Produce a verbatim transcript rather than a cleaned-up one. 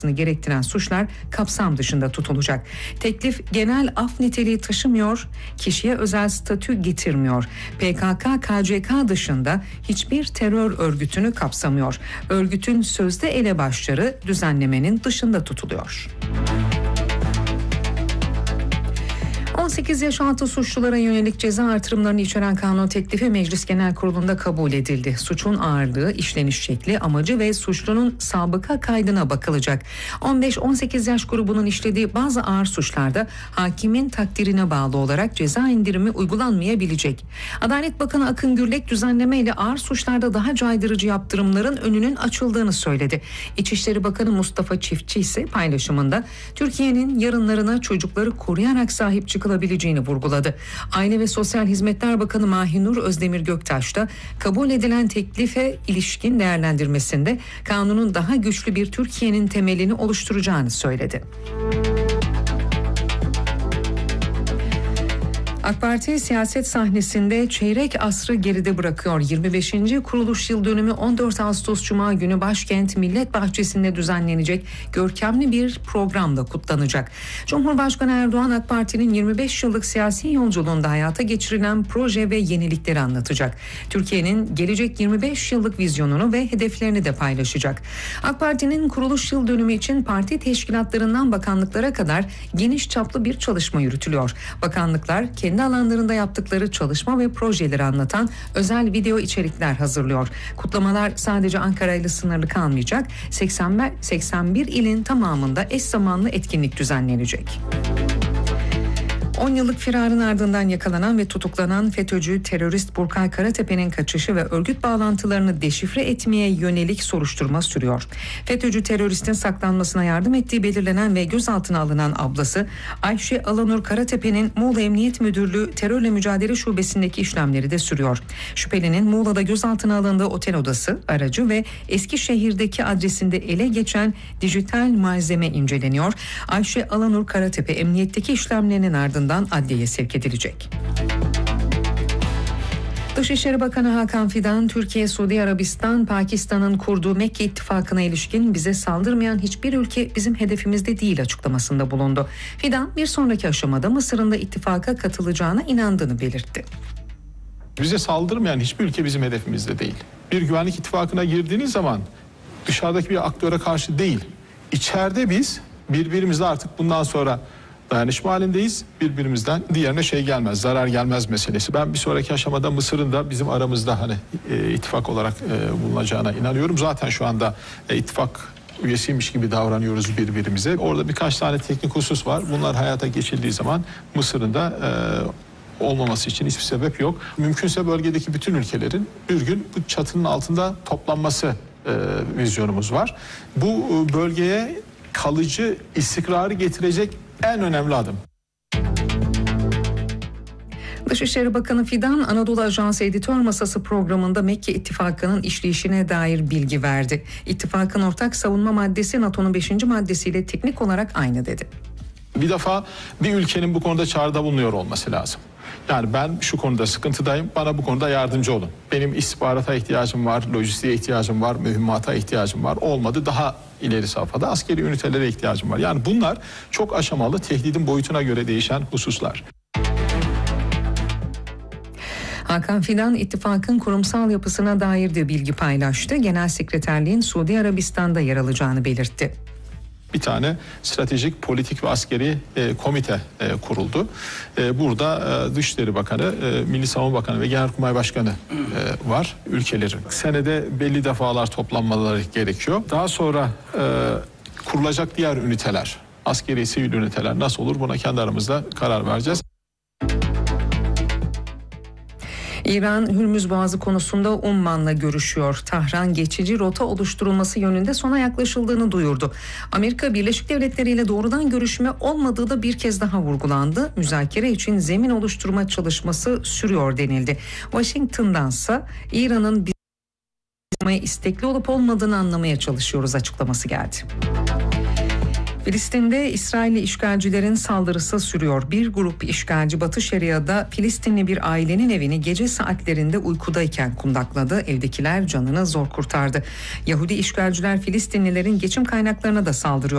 gerektiren suçlar kapsam dışında tutulacak. Teklif genel af niteliği taşımıyor, kişiye özel statü getirmiyor. P K K K C K dışında hiçbir terör örgütünü kapsamıyor. Örgütün sözde elebaşları düzenlemenin dışında tutuluyor. on sekiz yaş altı suçlulara yönelik ceza artırımlarını içeren kanun teklifi Meclis Genel Kurulu'nda kabul edildi. Suçun ağırlığı, işleniş şekli, amacı ve suçlunun sabıka kaydına bakılacak. on beş on sekiz yaş grubunun işlediği bazı ağır suçlarda hakimin takdirine bağlı olarak ceza indirimi uygulanmayabilecek. Adalet Bakanı Akın Gürlek düzenlemeyle ağır suçlarda daha caydırıcı yaptırımların önünün açıldığını söyledi. İçişleri Bakanı Mustafa Çiftçi ise paylaşımında Türkiye'nin yarınlarına çocukları koruyarak sahip çıkılabileceğini vurguladı. Aile ve Sosyal Hizmetler Bakanı Mahinur Özdemir Göktaş da kabul edilen teklife ilişkin değerlendirmesinde kanunun daha güçlü bir Türkiye'nin temelini oluşturacağını söyledi. AK Parti siyaset sahnesinde çeyrek asrı geride bırakıyor. yirmi beşinci kuruluş yıl dönümü on dört Ağustos Cuma günü başkent Millet Bahçesi'nde düzenlenecek görkemli bir programla kutlanacak. Cumhurbaşkanı Erdoğan AK Parti'nin yirmi beş yıllık siyasi yolculuğunda hayata geçirilen proje ve yenilikleri anlatacak. Türkiye'nin gelecek yirmi beş yıllık vizyonunu ve hedeflerini de paylaşacak. AK Parti'nin kuruluş yıl dönümü için parti teşkilatlarından bakanlıklara kadar geniş çaplı bir çalışma yürütülüyor. Bakanlıklar kendi alanlarında yaptıkları çalışma ve projeleri anlatan özel video içerikler hazırlıyor. Kutlamalar sadece Ankara ile sınırlı kalmayacak. seksen bir ilin tamamında eş zamanlı etkinlik düzenlenecek. on yıllık firarın ardından yakalanan ve tutuklanan FETÖ'cü terörist Burkay Karatepe'nin kaçışı ve örgüt bağlantılarını deşifre etmeye yönelik soruşturma sürüyor. FETÖ'cü teröristin saklanmasına yardım ettiği belirlenen ve gözaltına alınan ablası Ayşe Alanur Karatepe'nin Muğla Emniyet Müdürlüğü Terörle Mücadele Şubesi'ndeki işlemleri de sürüyor. Şüphelinin Muğla'da gözaltına alındığı otel odası, aracı ve Eskişehir'deki adresinde ele geçen dijital malzeme inceleniyor. Ayşe Alanur Karatepe emniyetteki işlemlerinin ardından adliyeye sevk edilecek. Dışişleri Bakanı Hakan Fidan, Türkiye, Suudi Arabistan, Pakistan'ın kurduğu Mekke İttifakı'na ilişkin bize saldırmayan hiçbir ülke bizim hedefimizde değil açıklamasında bulundu. Fidan, bir sonraki aşamada Mısır'ın da ittifaka katılacağına inandığını belirtti. Bize saldırmayan hiçbir ülke bizim hedefimizde değil. Bir güvenlik ittifakına girdiğiniz zaman dışarıdaki bir aktöre karşı değil, içeride biz birbirimizle artık bundan sonra dayanışma halindeyiz. Birbirimizden diğerine şey gelmez, zarar gelmez meselesi. Ben bir sonraki aşamada Mısır'ın da bizim aramızda hani e, ittifak olarak e, bulunacağına inanıyorum. Zaten şu anda e, ittifak üyesiymiş gibi davranıyoruz birbirimize. Orada birkaç tane teknik husus var. Bunlar hayata geçildiği zaman Mısır'ın da e, olmaması için hiçbir sebep yok. Mümkünse bölgedeki bütün ülkelerin bir gün bu çatının altında toplanması e, vizyonumuz var. Bu e, bölgeye kalıcı istikrarı getirecek en önemli adım. Dışişleri Bakanı Fidan, Anadolu Ajansı Editör Masası programında Mekke İttifakı'nın işleyişine dair bilgi verdi. İttifakın ortak savunma maddesi NATO'nun beşinci maddesiyle teknik olarak aynı dedi. Bir defa bir ülkenin bu konuda çağrıda bulunuyor olması lazım. Yani ben şu konuda sıkıntıdayım, bana bu konuda yardımcı olun. Benim istihbarata ihtiyacım var, lojistiğe ihtiyacım var, mühimmata ihtiyacım var. Olmadı, daha ileri safhada askeri ünitelere ihtiyacım var. Yani bunlar çok aşamalı, tehdidin boyutuna göre değişen hususlar. Hakan Fidan, ittifakın kurumsal yapısına dair de bilgi paylaştı. Genel Sekreterliğin Suudi Arabistan'da yer alacağını belirtti. Bir tane stratejik, politik ve askeri e, komite e, kuruldu. E, burada e, Dışişleri Bakanı, e, Milli Savunma Bakanı ve Genelkurmay Başkanı e, var ülkelerin. Senede belli defalar toplanmaları gerekiyor. Daha sonra e, kurulacak diğer üniteler, askeri, sivil üniteler nasıl olur, buna kendi aramızda karar vereceğiz. İran, Hürmüz Boğazı konusunda Umman'la görüşüyor. Tahran geçici rota oluşturulması yönünde sona yaklaşıldığını duyurdu. Amerika Birleşik Devletleri ile doğrudan görüşme olmadığı da bir kez daha vurgulandı. Müzakere için zemin oluşturma çalışması sürüyor denildi. Washington'dansa İran'ın bir istekli olup olmadığını anlamaya çalışıyoruz açıklaması geldi. Filistin'de İsrailli işgalcilerin saldırısı sürüyor. Bir grup işgalci Batı Şeria'da Filistinli bir ailenin evini gece saatlerinde uykudayken kundakladı. Evdekiler canını zor kurtardı. Yahudi işgalciler Filistinlilerin geçim kaynaklarına da saldırıyor.